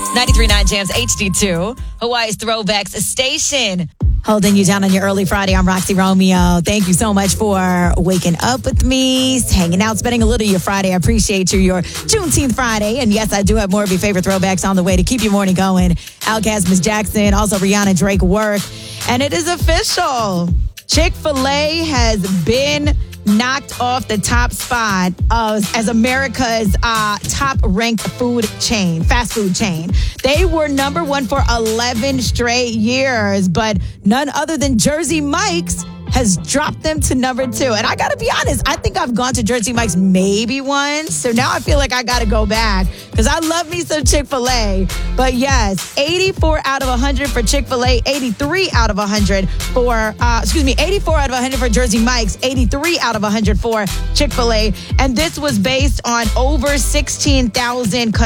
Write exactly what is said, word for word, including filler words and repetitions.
ninety-three point nine Jams H D two, Hawaii's Throwbacks Station. Holding you down on your early Friday. I'm Roxy Romeo. Thank you so much for waking up with me, hanging out, spending a little of your Friday. I appreciate you, your Juneteenth Friday. And yes, I do have more of your favorite throwbacks on the way to keep your morning going. Outkast, Miss Jackson, also Rihanna, Drake, Work. And it is official. Chick-fil-A has been knocked off the top spot of, as America's uh, top-ranked food chain, fast food chain. They were number one for eleven straight years, but none other than Jersey Mike's has dropped them to number two. And I got to be honest, I think I've gone to Jersey Mike's maybe once. So now I feel like I got to go back because I love me some Chick-fil-A. But yes, eighty-four out of one hundred for Chick-fil-A, eighty-three out of one hundred for, uh, excuse me, eighty-four out of one hundred for Jersey Mike's, eighty-three out of one hundred for Chick-fil-A. And this was based on over sixteen thousand